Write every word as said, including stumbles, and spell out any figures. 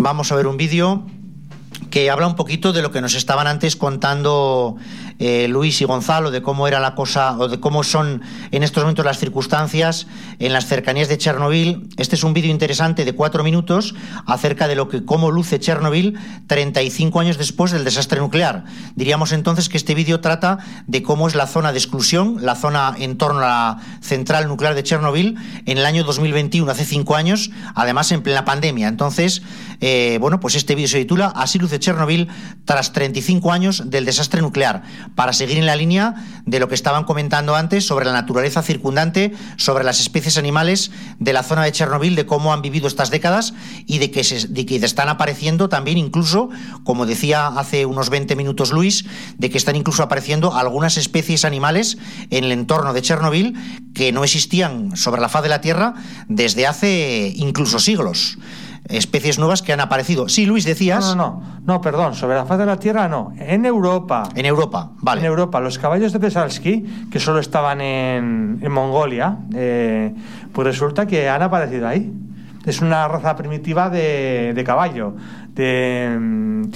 Vamos a ver un vídeo que habla un poquito de lo que nos estaban antes contando eh, Luis y Gonzalo, de cómo era la cosa, o de cómo son en estos momentos las circunstancias en las cercanías de Chernobyl. Este es un vídeo interesante de cuatro minutos acerca de lo que cómo luce Chernobyl treinta y cinco años después del desastre nuclear. Diríamos entonces que este vídeo trata de cómo es la zona de exclusión, la zona en torno a la central nuclear de Chernobyl en el año dos mil veintiuno, hace cinco años, además en plena pandemia. Entonces, eh, bueno, pues este vídeo se titula Así luce Chernobyl tras treinta y cinco años del desastre nuclear, para seguir en la línea de lo que estaban comentando antes sobre la naturaleza circundante, sobre las especies animales de la zona de Chernobyl, de cómo han vivido estas décadas y de que, se, de que están apareciendo también incluso, como decía hace unos veinte minutos Luis, de que están incluso apareciendo algunas especies animales en el entorno de Chernobyl que no existían sobre la faz de la Tierra desde hace incluso siglos. Especies nuevas que han aparecido. Sí, Luis, decías... No, no, no, no, perdón, sobre la faz de la Tierra no, en Europa. En Europa, vale. En Europa, los caballos de Pesalsky, que solo estaban en, en Mongolia, eh, pues resulta que han aparecido ahí. Es una raza primitiva de, de caballo, de...